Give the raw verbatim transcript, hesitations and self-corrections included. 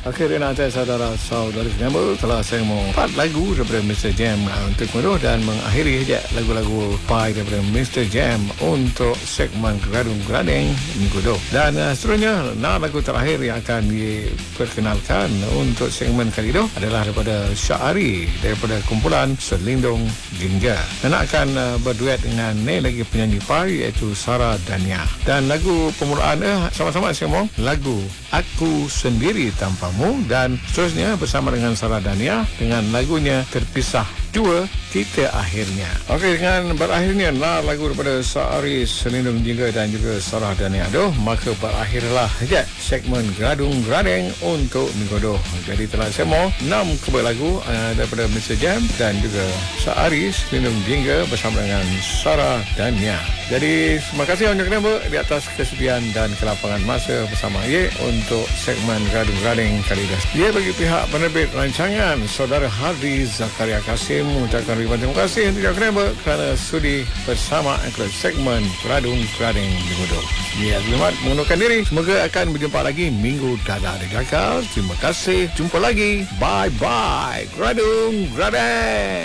Okey, Renata, saudara-saudara semua, telah saya mau empat lagu daripada mister Jam untuk menuh dan mengakhiri saja lagu-lagu Pai daripada mister Jam untuk segmen Geradung Gerading minggu dua. Dan uh, seterusnya, nah, lagu terakhir yang akan diperkenalkan untuk segmen kali ini adalah daripada Syahari daripada kumpulan Selindung Jingga. Dan akan uh, berduet dengan ni lagi penyanyi Pai iaitu Sarah Dania. Dan lagu permulaan eh, sama-sama saya mau lagu Aku Sendiri Tanpamu, dan seterusnya bersama dengan Sarah Dania dengan lagunya Terpisah Dua Kita Akhirnya. Okey, dengan berakhirnya nah, lagu daripada Syahari, Selindung Jingga dan juga Sarah Dania doh, maka berakhirlah saja segmen Geradung Gerading untuk minggu doh. Jadi telah saya mau enam kebal lagu uh, daripada mister Jam dan juga Syahari, Selindung Jingga bersama dengan Sarah Dania. Jadi terima kasih untuk anda di atas kesediaan dan kelapangan masa bersama ia untuk segmen Geradung Gerading kali ini. Dia bagi pihak penerbit rancangan Saudara Hardi Zakaria Kasim mengucapkan ribuan terima kasih untuk anda kerana sudi bersama untuk segmen Geradung Gerading minggu dua. Ya, selamat mengundurkan diri. Semoga akan berjumpa lagi minggu dadah di Dakar. Terima kasih. Jumpa lagi. Bye bye. Geradung Gerading.